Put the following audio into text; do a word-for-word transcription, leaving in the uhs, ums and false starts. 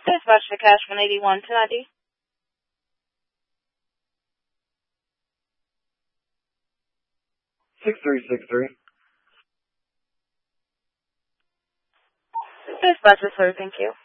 Dispatcher Cash one eighty-one ten I D. six three six three. Dispatcher, sir, thank you.